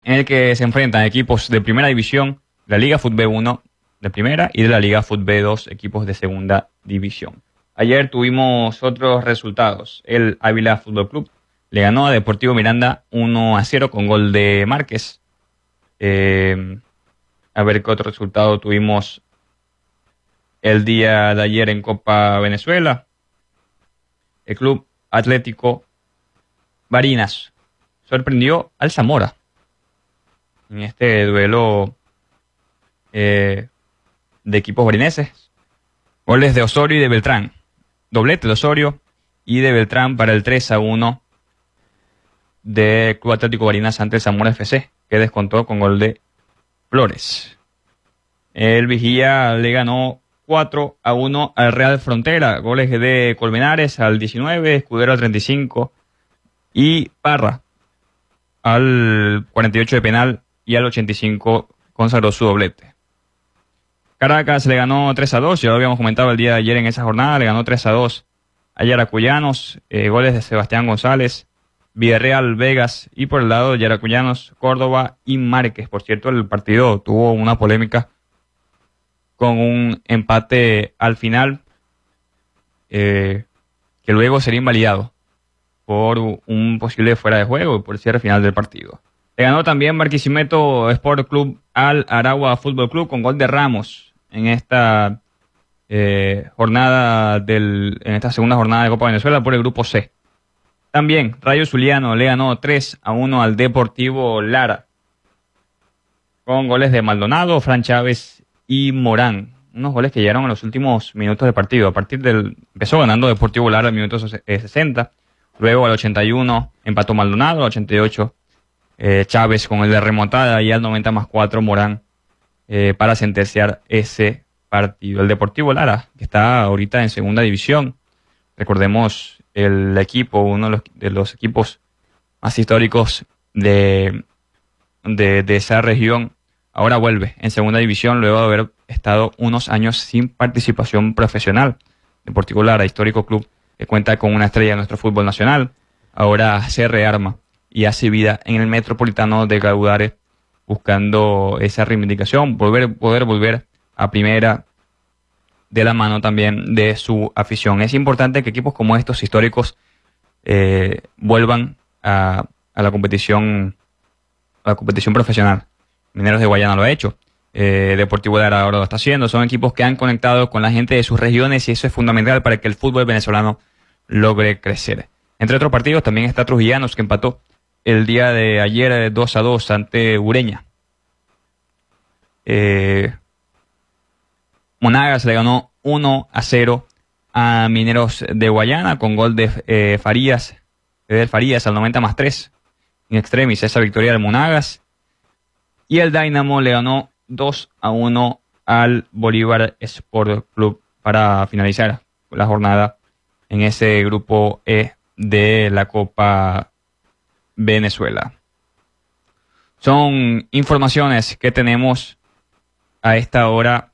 en el que se enfrentan equipos de primera división, de la Liga Fútbol 1 de primera y de la Liga Fútbol 2, equipos de segunda división. Ayer tuvimos otros resultados. El Ávila Fútbol Club le ganó a Deportivo Miranda 1-0 con gol de Márquez. A ver qué otro resultado tuvimos el día de ayer en Copa Venezuela. El Club Atlético Barinas sorprendió al Zamora en este duelo de equipos barineses. Goles de Osorio y de Beltrán. Doblete de Osorio y de Beltrán para el 3-1 de Club Atlético Barinas ante el Zamora FC, que descontó con gol de Flores. El Vigía le ganó 4-1 al Real Frontera. Goles de Colmenares al 19, Escudero al 35 y Parra al 48 de penal y al 85 consagró su doblete. Caracas le ganó 3-2, ya lo habíamos comentado el día de ayer en esa jornada, le ganó 3-2 a Yaracuyanos, goles de Sebastián González, Villarreal, Vegas y por el lado de Yaracuyanos, Córdoba y Márquez. Por cierto, el partido tuvo una polémica con un empate al final que luego sería invalidado por un posible fuera de juego y por el cierre final del partido. Le ganó también Barquisimeto Sport Club al Aragua Fútbol Club con gol de Ramos en esta jornada en esta segunda jornada de Copa Venezuela por el grupo C. También Rayo Zuliano le ganó 3-1 al Deportivo Lara con goles de Maldonado, Fran Chávez y Morán. Unos goles que llegaron en los últimos minutos del partido. Empezó ganando Deportivo Lara al minuto 60. Luego al 81 empató Maldonado, al 88 Chávez con el de remontada y al 90+4 Morán para sentenciar ese partido. El Deportivo Lara, que está ahorita en segunda división. Recordemos el equipo, uno de los equipos más históricos de esa región. Ahora vuelve en segunda división luego de haber estado unos años sin participación profesional. Deportivo Lara, histórico club que cuenta con una estrella de nuestro fútbol nacional, ahora se rearma y hace vida en el Metropolitano de Caudare buscando esa reivindicación, poder volver a primera de la mano también de su afición. Es importante que equipos como estos históricos vuelvan a la competición profesional. Mineros de Guayana lo ha hecho, Deportivo Lara ahora lo está haciendo. Son equipos que han conectado con la gente de sus regiones y eso es fundamental para que el fútbol venezolano logre crecer. Entre otros partidos también está Trujillanos, que empató el día de ayer 2-2 ante Ureña. Monagas le ganó 1-0 a Mineros de Guayana con gol de Farías al 90+3 in extremis, esa victoria del Monagas. Y el Dynamo le ganó 2-1 al Bolívar Sport Club para finalizar la jornada en ese grupo E de la Copa Venezuela. Son informaciones que tenemos a esta hora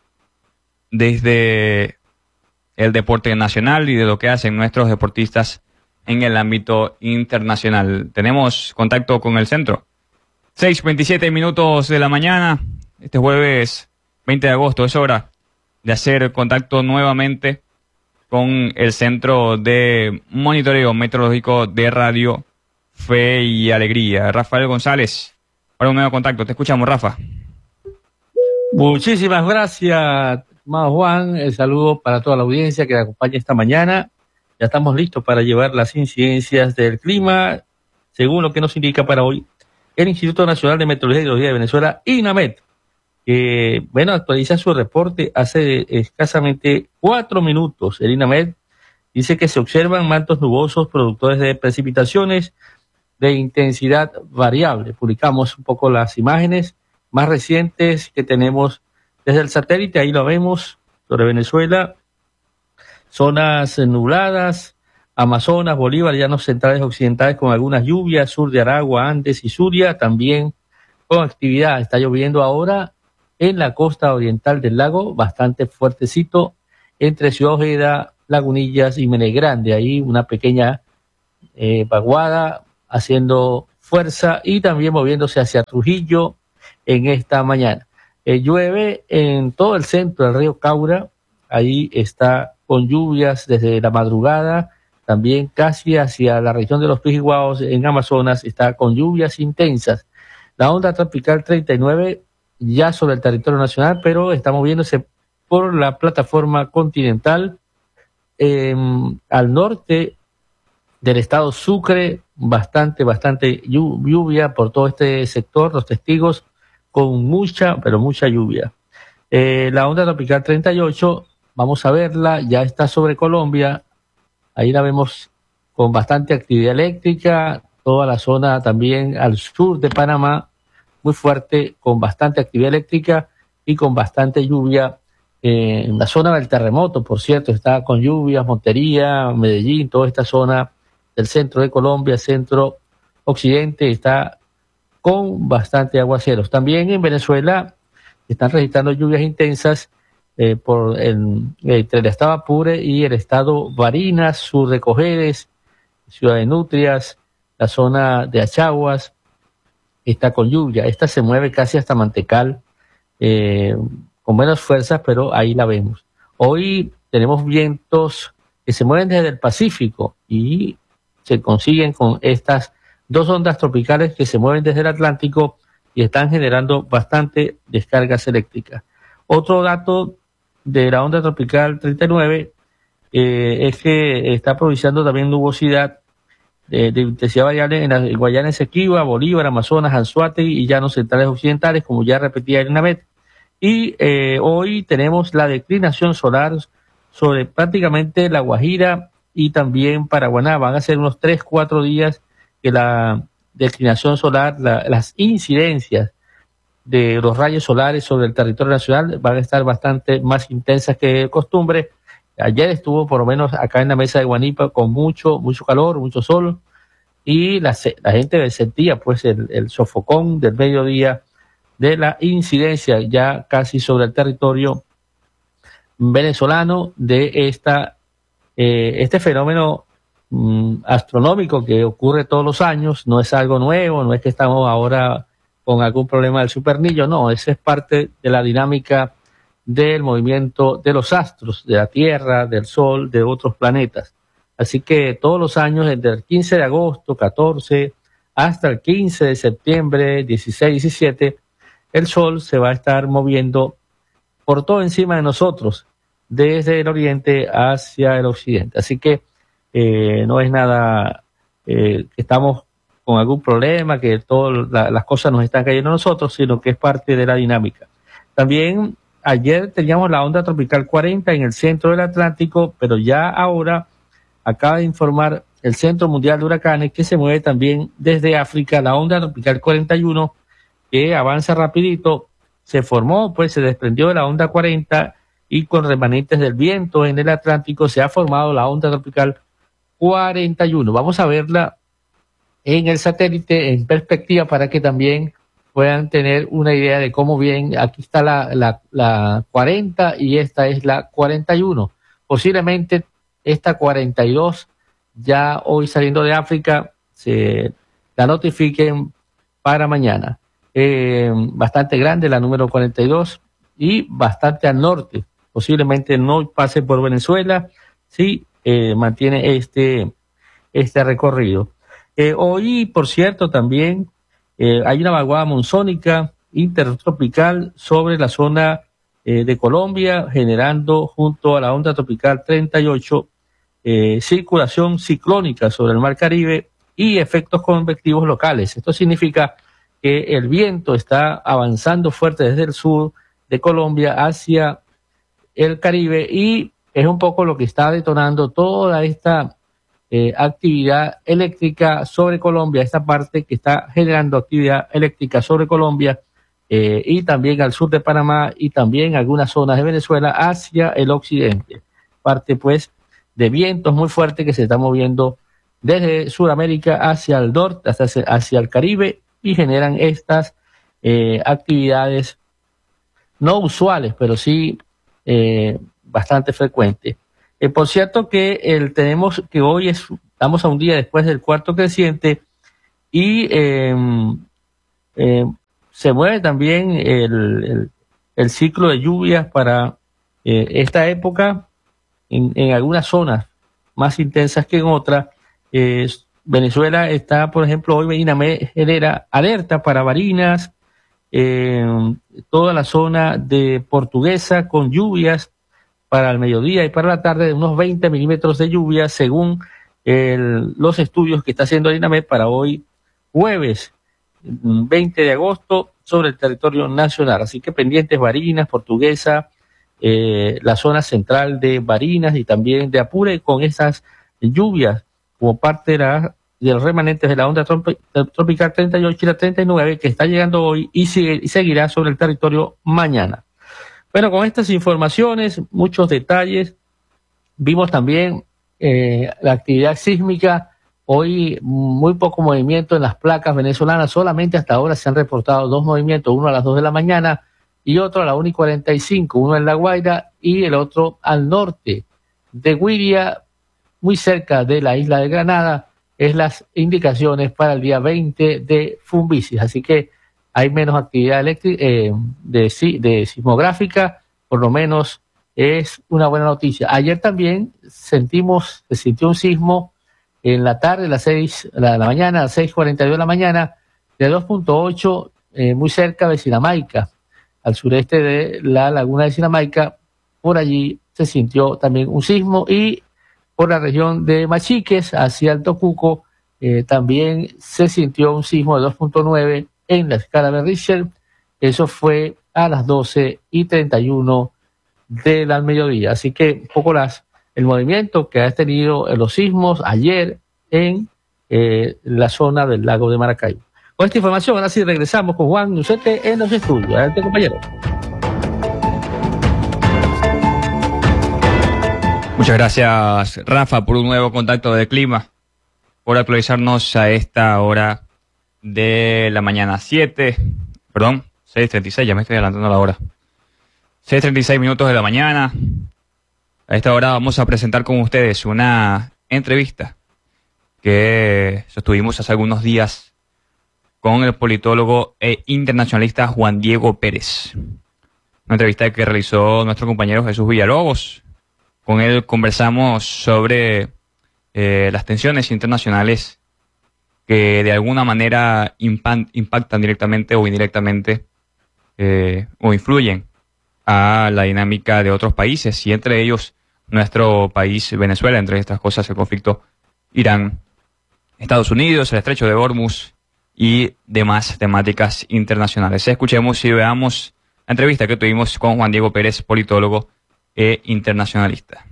desde el deporte nacional y de lo que hacen nuestros deportistas en el ámbito internacional. Tenemos contacto con el centro. 6:27 minutos de la mañana, este jueves 20 de agosto, es hora de hacer contacto nuevamente con el Centro de Monitoreo Meteorológico de Radio Fe y Alegría. Rafael González, para un nuevo contacto. Te escuchamos, Rafa. Muchísimas gracias, estimado Juan. El saludo para toda la audiencia que me acompaña esta mañana. Ya estamos listos para llevar las incidencias del clima, según lo que nos indica para hoy el Instituto Nacional de Meteorología y Hidrología de Venezuela, INAMET, que, actualiza su reporte hace escasamente 4 minutos. El INAMET dice que se observan mantos nubosos productores de precipitaciones de intensidad variable. Publicamos un poco las imágenes más recientes que tenemos desde el satélite, ahí lo vemos, sobre Venezuela, zonas nubladas, Amazonas, Bolívar, llanos centrales occidentales con algunas lluvias, sur de Aragua, Andes y Zulia, también con actividad. Está lloviendo ahora en la costa oriental del lago, bastante fuertecito, entre Ciudad Ojeda, Lagunillas y Menegrande. Ahí una pequeña vaguada haciendo fuerza y también moviéndose hacia Trujillo en esta mañana. Llueve en todo el centro del río Caura, ahí está con lluvias desde la madrugada, también casi hacia la región de los Pijiguaos en Amazonas está con lluvias intensas. La onda tropical 39 ya sobre el territorio nacional, pero está moviéndose por la plataforma continental al norte del estado Sucre, bastante lluvia por todo este sector, los testigos con mucha, pero mucha lluvia. La onda tropical 38, vamos a verla, ya está sobre Colombia, ahí la vemos con bastante actividad eléctrica, toda la zona también al sur de Panamá, muy fuerte, con bastante actividad eléctrica y con bastante lluvia. En la zona del terremoto, por cierto, está con lluvias, Montería, Medellín, toda esta zona del centro de Colombia, centro occidente, está con bastante aguaceros. También en Venezuela están registrando lluvias intensas entre el estado Apure y el estado Barinas, sur de Cojedes, ciudad de Nutrias, la zona de Achaguas, está con lluvia. Esta se mueve casi hasta Mantecal, con menos fuerzas, pero ahí la vemos. Hoy tenemos vientos que se mueven desde el Pacífico y se consiguen con estas dos ondas tropicales que se mueven desde el Atlántico y están generando bastante descargas eléctricas. Otro dato de la onda tropical 39 es que está produciendo también nubosidad de intensidad variable en la Guayana Esequiba, Bolívar, Amazonas, Anzoátegui y llanos centrales occidentales, como ya repetía Elinamet. Y hoy tenemos la declinación solar sobre prácticamente La Guajira y también Paraguaná. Van a ser unos 3-4 días que la declinación solar, las incidencias de los rayos solares sobre el territorio nacional van a estar bastante más intensas que de costumbre. Ayer estuvo por lo menos acá en la mesa de Guanipa con mucho calor, mucho sol, y la gente sentía pues el sofocón del mediodía de la incidencia ya casi sobre el territorio venezolano de este fenómeno astronómico que ocurre todos los años. No es algo nuevo, no es que estamos ahora con algún problema del supernillo, no, esa es parte de la dinámica del movimiento de los astros, de la Tierra, del Sol, de otros planetas. Así que todos los años, desde el 15 de agosto, 14, hasta el 15 de septiembre, 16, 17, el Sol se va a estar moviendo por todo encima de nosotros, desde el oriente hacia el occidente. Así que no es nada que estamos con algún problema, que todas las cosas nos están cayendo a nosotros, sino que es parte de la dinámica. También ayer teníamos la onda tropical 40 en el centro del Atlántico, pero ya ahora acaba de informar el Centro Mundial de Huracanes que se mueve también desde África, la onda tropical 41, que avanza rapidito, se formó, pues se desprendió de la onda 40 y con remanentes del viento en el Atlántico se ha formado la onda tropical 41. Vamos a verla en el satélite en perspectiva para que también puedan tener una idea de cómo bien. Aquí está la 40 y esta es la 41. Posiblemente esta 42 ya hoy saliendo de África se la notifiquen para mañana. Bastante grande la número 42 y bastante al norte. Posiblemente no pase por Venezuela si mantiene este recorrido. Hoy, por cierto, también hay una vaguada monzónica intertropical sobre la zona de Colombia, generando junto a la onda tropical 38 circulación ciclónica sobre el Mar Caribe y efectos convectivos locales. Esto significa que el viento está avanzando fuerte desde el sur de Colombia hacia el Caribe y es un poco lo que está detonando toda esta actividad eléctrica sobre Colombia, esta parte que está generando actividad eléctrica sobre Colombia y también al sur de Panamá y también algunas zonas de Venezuela hacia el occidente. Parte pues de vientos muy fuertes que se están moviendo desde Sudamérica hacia el norte, hacia el Caribe y generan estas actividades no usuales, pero sí bastante frecuentes. Por cierto que tenemos que hoy estamos a un día después del cuarto creciente y se mueve también el ciclo de lluvias para esta época en algunas zonas más intensas que en otras. Venezuela está, por ejemplo, hoy INAME genera alerta para Barinas, toda la zona de Portuguesa con lluvias para el mediodía y para la tarde de unos 20 milímetros de lluvia según los estudios que está haciendo el INAME para hoy jueves 20 de agosto sobre el territorio nacional. Así que pendientes Barinas, Portuguesa, la zona central de Barinas y también de Apure con esas lluvias como parte de los remanentes de la onda tropical 38 y la 39 que está llegando hoy y seguirá sobre el territorio mañana. Bueno, con estas informaciones, muchos detalles, vimos también la actividad sísmica. Hoy muy poco movimiento en las placas venezolanas, solamente hasta ahora se han reportado 2 movimientos, uno a las 2 de la mañana y otro a la 1:45, uno en La Guaira y el otro al norte de Guiria, muy cerca de la isla de Granada, es las indicaciones para el día 20 de Fumbisis, así que hay menos actividad eléctrica de sismográfica, por lo menos es una buena noticia. Ayer también se sintió un sismo en la tarde, la mañana, a las 6:42 de la mañana, de 2.8, muy cerca de Sinamaica, al sureste de la laguna de Sinamaica. Por allí se sintió también un sismo y por la región de Machiques, hacia Alto Cuco, también se sintió un sismo de 2.9 en la escala de Richter. Eso fue a las 12:31 del mediodía. Así que un poco el movimiento que ha tenido los sismos ayer en la zona del lago de Maracaibo. Con esta información, ahora sí regresamos con Juan Nucete en los estudios. Adelante, compañero. Muchas gracias, Rafa, por un nuevo contacto de clima, por actualizarnos a esta hora de la mañana 6:36, ya me estoy adelantando la hora. 6:36 minutos de la mañana. A esta hora vamos a presentar con ustedes una entrevista que sostuvimos hace algunos días con el politólogo e internacionalista Juan Diego Pérez. Una entrevista que realizó nuestro compañero Jesús Villalobos. Con él conversamos sobre las tensiones internacionales que de alguna manera impactan directamente o indirectamente o influyen a la dinámica de otros países y entre ellos nuestro país Venezuela, entre estas cosas el conflicto Irán, Estados Unidos, el estrecho de Hormuz y demás temáticas internacionales. Escuchemos y veamos la entrevista que tuvimos con Juan Diego Pérez, politólogo e internacionalista.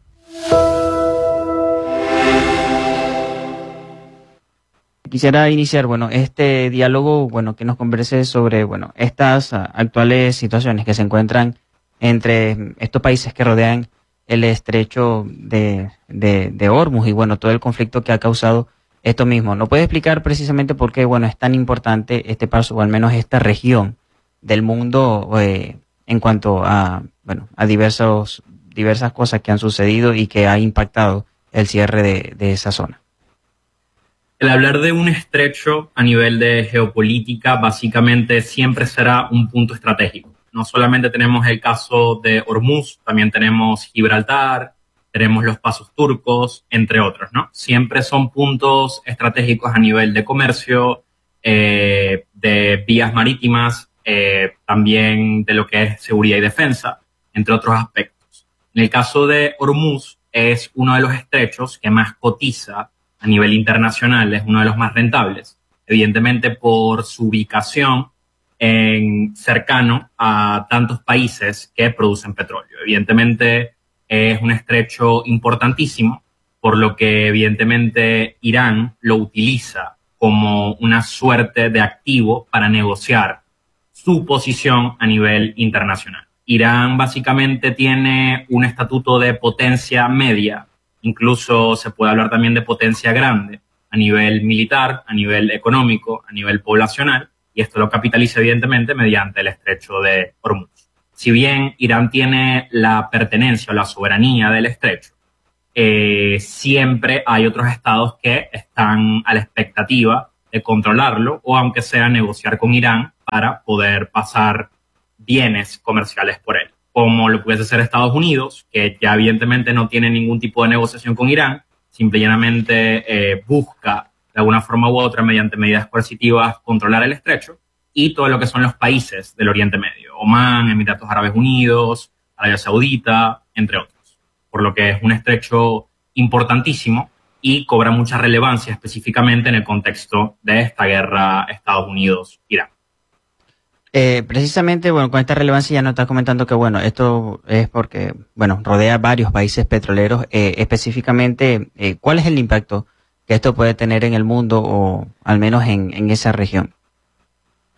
Quisiera iniciar, este diálogo, que nos converse sobre, estas actuales situaciones que se encuentran entre estos países que rodean el estrecho de Hormuz y, todo el conflicto que ha causado esto mismo. ¿No puede explicar precisamente por qué, es tan importante este paso, o al menos esta región del mundo en cuanto a diversas cosas que han sucedido y que ha impactado el cierre de esa zona? El hablar de un estrecho a nivel de geopolítica básicamente siempre será un punto estratégico. No solamente tenemos el caso de Hormuz, también tenemos Gibraltar, tenemos los pasos turcos, entre otros, ¿no? Siempre son puntos estratégicos a nivel de comercio, de vías marítimas, también de lo que es seguridad y defensa, entre otros aspectos. En el caso de Hormuz, es uno de los estrechos que más cotiza a nivel internacional, es uno de los más rentables, evidentemente por su ubicación cercano a tantos países que producen petróleo. Evidentemente es un estrecho importantísimo, por lo que evidentemente Irán lo utiliza como una suerte de activo para negociar su posición a nivel internacional. Irán básicamente tiene un estatuto de potencia media, incluso se puede hablar también de potencia grande a nivel militar, a nivel económico, a nivel poblacional, y esto lo capitaliza evidentemente mediante el estrecho de Hormuz. Si bien Irán tiene la pertenencia o la soberanía del estrecho, siempre hay otros estados que están a la expectativa de controlarlo o aunque sea negociar con Irán para poder pasar bienes comerciales por él, como lo pudiese hacer Estados Unidos, que ya evidentemente no tiene ningún tipo de negociación con Irán, simple y llanamente busca de alguna forma u otra, mediante medidas coercitivas, controlar el estrecho, y todo lo que son los países del Oriente Medio, Omán, Emiratos Árabes Unidos, Arabia Saudita, entre otros. Por lo que es un estrecho importantísimo y cobra mucha relevancia específicamente en el contexto de esta guerra Estados Unidos-Irán. Precisamente, bueno, con esta relevancia ya nos estás comentando que, bueno, esto es porque, bueno, rodea varios países petroleros. Específicamente, ¿cuál es el impacto que esto puede tener en el mundo o al menos en esa región?